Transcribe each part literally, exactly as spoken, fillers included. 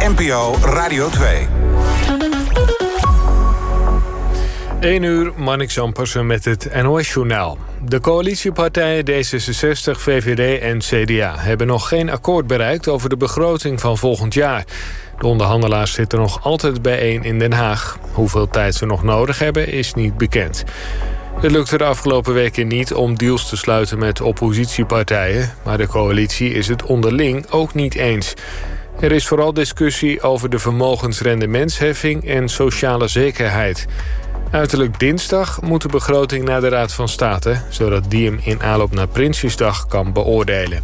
N P O Radio twee. één uur, Marnik Zampersen met het N O S-journaal. De coalitiepartijen D zesenzestig, V V D en C D A hebben nog geen akkoord bereikt over de begroting van volgend jaar. De onderhandelaars zitten nog altijd bijeen in Den Haag. Hoeveel tijd ze nog nodig hebben is niet bekend. Het lukte de afgelopen weken niet om deals te sluiten met oppositiepartijen, maar de coalitie is het onderling ook niet eens. Er is vooral discussie over de vermogensrendementsheffing en sociale zekerheid. Uiterlijk dinsdag moet de begroting naar de Raad van State, zodat die hem in aanloop naar Prinsjesdag kan beoordelen.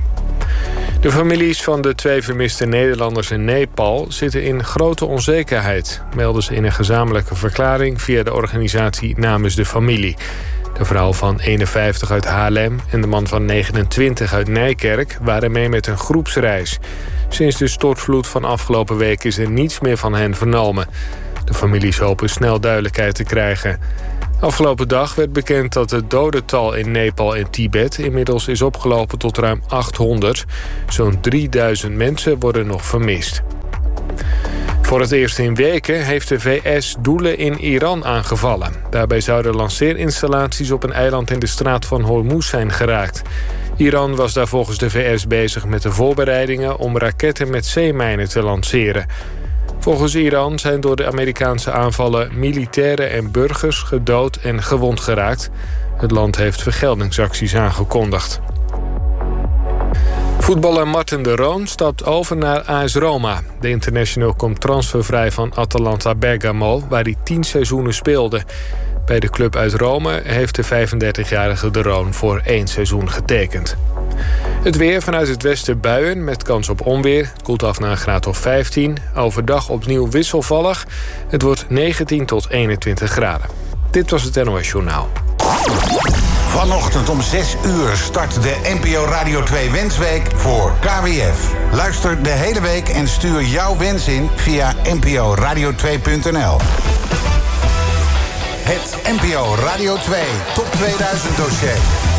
De families van de twee vermiste Nederlanders in Nepal zitten in grote onzekerheid, melden ze in een gezamenlijke verklaring via de organisatie Namens de Familie. De vrouw van eenenvijftig uit Haarlem en de man van negenentwintig uit Nijkerk waren mee met een groepsreis. Sinds de stortvloed van afgelopen week is er niets meer van hen vernomen. De families hopen snel duidelijkheid te krijgen. Afgelopen dag werd bekend dat het dodental in Nepal en Tibet inmiddels is opgelopen tot ruim achthonderd. Zo'n drieduizend mensen worden nog vermist. Voor het eerst in weken heeft de V S doelen in Iran aangevallen. Daarbij zouden lanceerinstallaties op een eiland in de straat van Hormuz zijn geraakt. Iran was daar volgens de V S bezig met de voorbereidingen om raketten met zeemijnen te lanceren. Volgens Iran zijn door de Amerikaanse aanvallen militairen en burgers gedood en gewond geraakt. Het land heeft vergeldingsacties aangekondigd. Voetballer Marten de Roon stapt over naar A S Roma. De international komt transfervrij van Atalanta Bergamo, waar hij tien seizoenen speelde. Bij de club uit Rome heeft de vijfendertigjarige de Roon voor één seizoen getekend. Het weer, vanuit het westen buien met kans op onweer. Het koelt af naar een graad of vijftien. Overdag opnieuw wisselvallig. Het wordt negentien tot eenentwintig graden. Dit was het N O S-journaal. Vanochtend om zes uur start de N P O Radio twee Wensweek voor K W F. Luister de hele week en stuur jouw wens in via n p o radio twee punt n l. Het N P O Radio twee Top tweeduizend dossier.